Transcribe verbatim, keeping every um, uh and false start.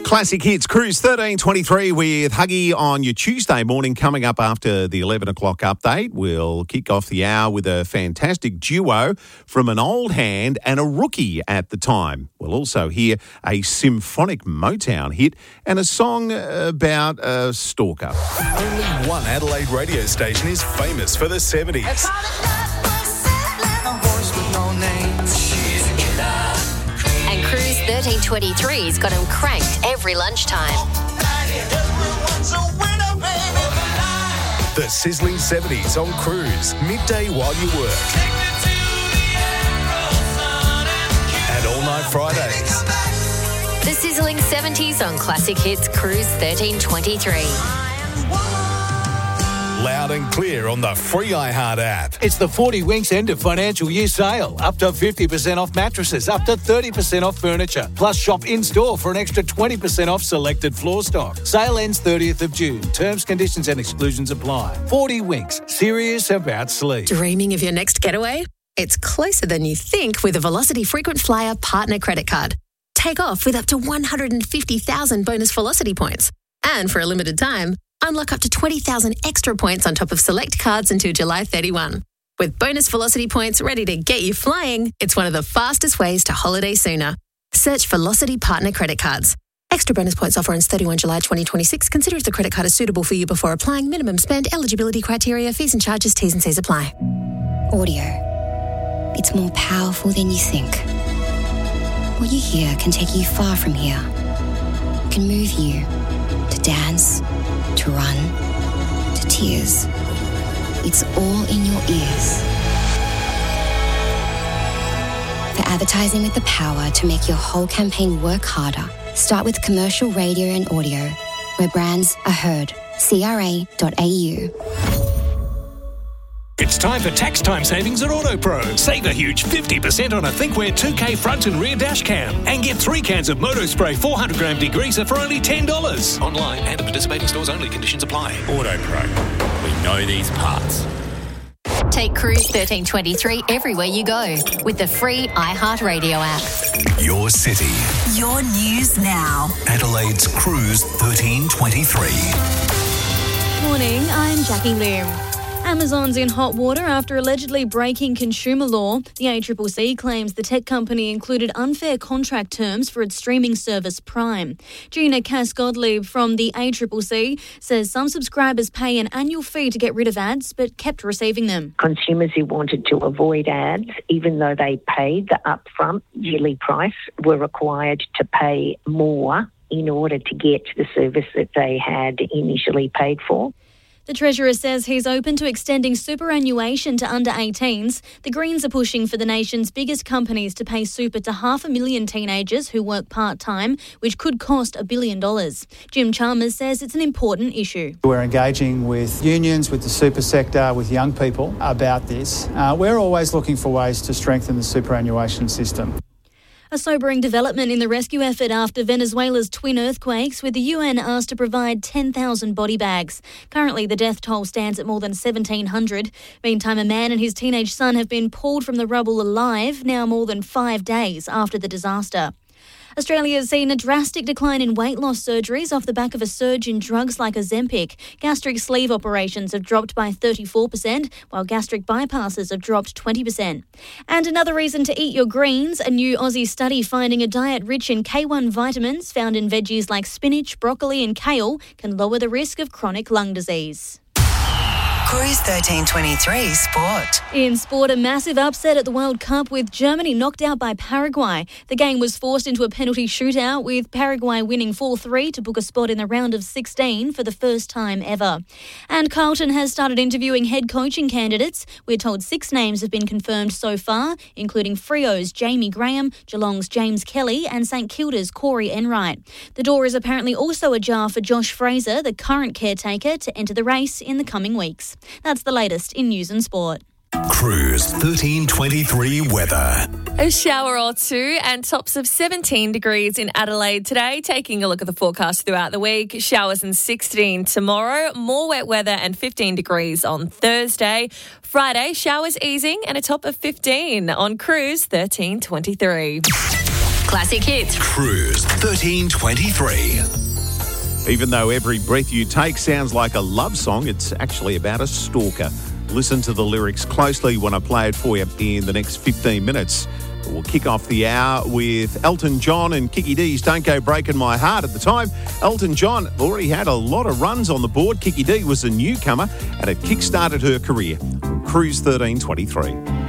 Classic Hits Cruise thirteen twenty-three with Huggy on your Tuesday morning. Coming up after the eleven o'clock update, we'll kick off the hour with a fantastic duo from an old hand and a rookie at the time. We'll also hear a symphonic Motown hit and a song about a stalker. Only one Adelaide radio station is famous for the seventies. And Cruise thirteen twenty-three's got him cranked every lunchtime. The sizzling seventies on Cruise, midday while you work. And all night Fridays. The sizzling seventies on Classic Hits Cruise thirteen twenty-three. Loud and clear on the free iHeart app. It's the forty Winks end of financial year sale. Up to fifty percent off mattresses, up to thirty percent off furniture. Plus shop in-store for an extra twenty percent off selected floor stock. Sale ends thirtieth of June. Terms, conditions and exclusions apply. forty Winks. Serious about sleep. Dreaming of your next getaway? It's closer than you think with a Velocity Frequent Flyer Partner Credit Card. Take off with up to one hundred fifty thousand bonus Velocity points. And for a limited time, unlock up to twenty thousand extra points on top of select cards until July thirty-first. With bonus Velocity points ready to get you flying, it's one of the fastest ways to holiday sooner. Search Velocity Partner Credit Cards. Extra bonus points offer ends thirty-first of July twenty twenty-six. Consider if the credit card is suitable for you before applying. Minimum spend, eligibility criteria, fees and charges, T's and C's apply. Audio. It's more powerful than you think. What you hear can take you far from here. It can move you to dance, to run, to tears. It's all in your ears. For advertising with the power to make your whole campaign work harder, start with commercial radio and audio, where brands are heard. C R A dot A U. It's time for tax time savings at AutoPro. Save a huge fifty percent on a ThinkWare two K front and rear dash cam. And get three cans of Moto Spray four hundred gram degreaser for only ten dollars. Online and at participating stores only. Conditions apply. AutoPro. We know these parts. Take Cruise thirteen twenty-three everywhere you go with the free iHeart Radio app. Your city. Your news now. Adelaide's Cruise thirteen twenty-three. Morning, I'm Jackie Lim. Amazon's in hot water after allegedly breaking consumer law. The A C C C claims the tech company included unfair contract terms for its streaming service Prime. Gina Cass-Gottlieb from the A C C C says some subscribers pay an annual fee to get rid of ads but kept receiving them. Consumers who wanted to avoid ads, even though they paid the upfront yearly price, were required to pay more in order to get the service that they had initially paid for. The Treasurer says he's open to extending superannuation to under eighteens. The Greens are pushing for the nation's biggest companies to pay super to half a million teenagers who work part-time, which could cost a billion dollars. Jim Chalmers says it's an important issue. We're engaging with unions, with the super sector, with young people about this. Uh, we're always looking for ways to strengthen the superannuation system. A sobering development in the rescue effort after Venezuela's twin earthquakes, with the U N asked to provide ten thousand body bags. Currently, the death toll stands at more than seventeen hundred. Meantime, a man and his teenage son have been pulled from the rubble alive, now more than five days after the disaster. Australia has seen a drastic decline in weight loss surgeries off the back of a surge in drugs like Ozempic. Gastric sleeve operations have dropped by thirty-four percent, while gastric bypasses have dropped twenty percent. And another reason to eat your greens, a new Aussie study finding a diet rich in K one vitamins found in veggies like spinach, broccoli and kale can lower the risk of chronic lung disease. Cruise thirteen twenty-three Sport. In sport, a massive upset at the World Cup with Germany knocked out by Paraguay. The game was forced into a penalty shootout with Paraguay winning four three to book a spot in the round of sixteen for the first time ever. And Carlton has started interviewing head coaching candidates. We're told six names have been confirmed so far, including Freo's Jamie Graham, Geelong's James Kelly and St Kilda's Corey Enright. The door is apparently also ajar for Josh Fraser, the current caretaker, to enter the race in the coming weeks. That's the latest in news and sport. Cruise thirteen twenty-three weather. A shower or two and tops of seventeen degrees in Adelaide today. Taking a look at the forecast throughout the week. Showers and sixteen tomorrow. More wet weather and fifteen degrees on Thursday. Friday, showers easing and a top of fifteen on Cruise thirteen twenty-three. classic hits. Cruise thirteen twenty-three. Even though Every Breath You Take sounds like a love song, it's actually about a stalker. Listen to the lyrics closely when I play it for you in the next fifteen minutes. We'll kick off the hour with Elton John and Kiki D's Don't Go Breaking My Heart. At the time, Elton John already had a lot of runs on the board. Kiki D was a newcomer and it kick-started her career. Cruise thirteen twenty-three.